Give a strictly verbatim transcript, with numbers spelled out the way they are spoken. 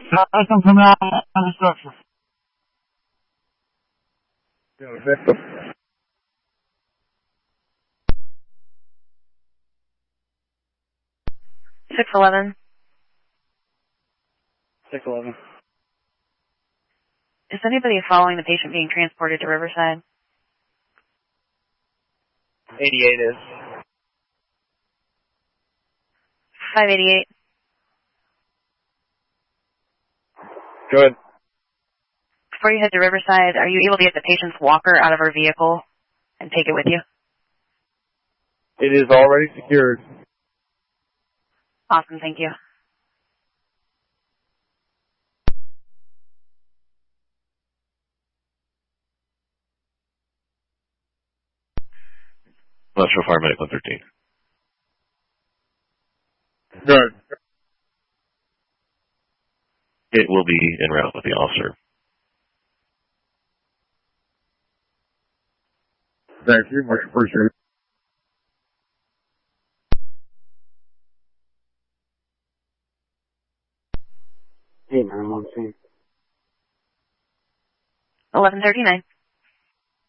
Uh, I come from out on the structure. Yeah, victim. six eleven. six eleven. Is anybody following the patient being transported to Riverside? eighty-eight is. five eighty-eight. Good. Before you head to Riverside, are you able to get the patient's walker out of her vehicle and take it with you? It is already secured. Awesome, thank you. Metro Fire Medic one thirteen. Good. It will be en route with the officer. Thank you. Much appreciated. Hey, man, I'm on scene. eleven thirty-nine.